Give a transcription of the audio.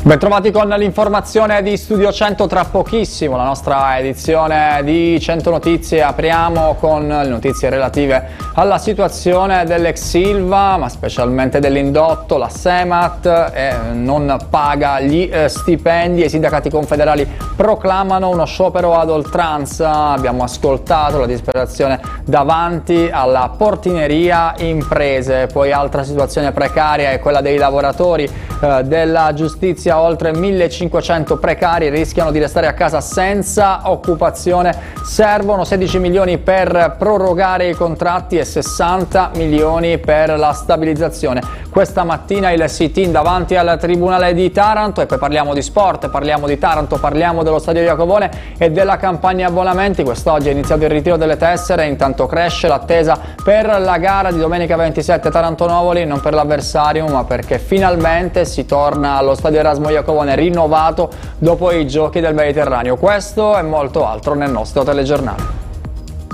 Bentrovati con l'informazione di Studio 100, tra pochissimo la nostra edizione di 100 Notizie. Apriamo con le notizie relative alla situazione dell'ex Ilva, ma specialmente dell'indotto. La Semat non paga gli stipendi e i sindacati confederali proclamano uno sciopero ad oltranza. Abbiamo ascoltato la disperazione davanti alla portineria imprese. Poi altra situazione precaria è quella dei lavoratori della giustizia. Oltre 1500 precari rischiano di restare a casa senza occupazione. Servono 16 milioni per prorogare i contratti e 60 milioni per la stabilizzazione. Questa mattina il sit-in davanti al Tribunale di Taranto. E poi parliamo di sport, parliamo di Taranto, parliamo dello Stadio Iacovone e della campagna abbonamenti. Quest'oggi è iniziato il ritiro delle tessere, intanto cresce l'attesa per la gara di domenica 27 Taranto-Novoli, non per l'avversario ma perché finalmente si torna allo Stadio Erasmo Iacovone rinnovato dopo i Giochi del Mediterraneo. Questo e molto altro nel nostro telegiornale.